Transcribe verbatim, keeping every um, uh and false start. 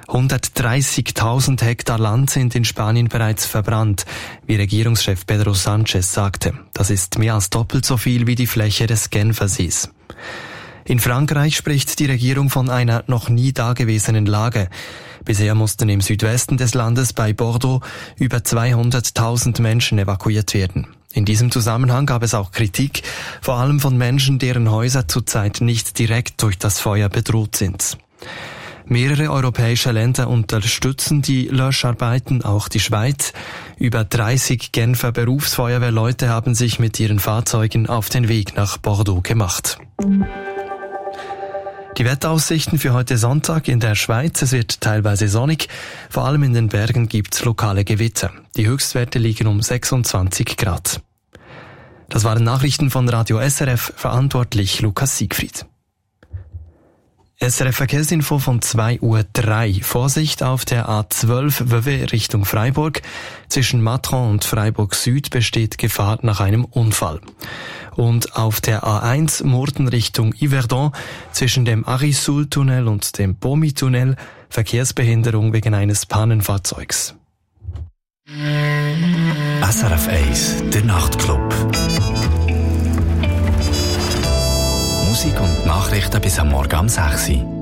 hundertdreißigtausend Hektar Land sind in Spanien bereits verbrannt, wie Regierungschef Pedro Sánchez sagte. Das ist mehr als doppelt so viel wie die Fläche des Genfersees. In Frankreich spricht die Regierung von einer noch nie dagewesenen Lage. Bisher mussten im Südwesten des Landes bei Bordeaux über zweihunderttausend Menschen evakuiert werden. In diesem Zusammenhang gab es auch Kritik, vor allem von Menschen, deren Häuser zurzeit nicht direkt durch das Feuer bedroht sind. Mehrere europäische Länder unterstützen die Löscharbeiten, auch die Schweiz. Über dreißig Genfer Berufsfeuerwehrleute haben sich mit ihren Fahrzeugen auf den Weg nach Bordeaux gemacht. Die Wetteraussichten für heute Sonntag in der Schweiz: Es wird teilweise sonnig, vor allem in den Bergen gibt's lokale Gewitter. Die Höchstwerte liegen um sechsundzwanzig Grad. Das waren Nachrichten von Radio S R F, verantwortlich Lukas Siegfried. S R F Verkehrsinfo von zwei Uhr drei. Vorsicht auf der A zwölf Vevey Richtung Freiburg. Zwischen Matron und Freiburg Süd besteht Gefahr nach einem Unfall. Und auf der A eins Murten Richtung Yverdon zwischen dem Arisul-Tunnel und dem Bomi-Tunnel Verkehrsbehinderung wegen eines Pannenfahrzeugs. S R F eins, der Nachtclub. Musik und Nachrichten bis am Morgen um sechs Uhr.